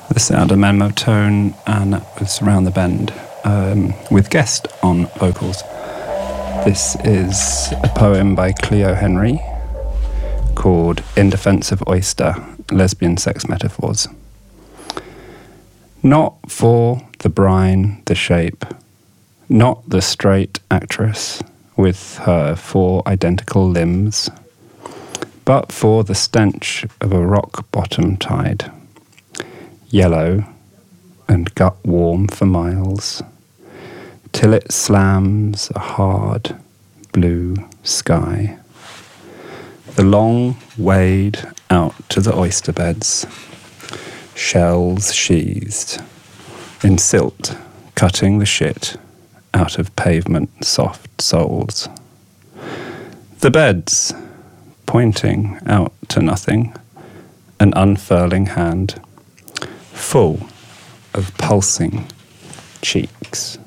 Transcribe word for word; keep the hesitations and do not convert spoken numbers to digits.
The sound of Memo Tone, and that was Round the Bend, um, with Guest on vocals. This is a poem by Cleo Henry called In Defense of Oyster, Lesbian Sex Metaphors. Not for the brine, the shape, not the straight actress with her four identical limbs, but for the stench of a rock-bottom tide, yellow and gut warm for miles, till it slams a hard blue sky. The long wade out to the oyster beds, shells sheathed in silt, cutting the shit out of pavement soft soles. The beds, pointing out to nothing, an unfurling hand, full of pulsing cheeks.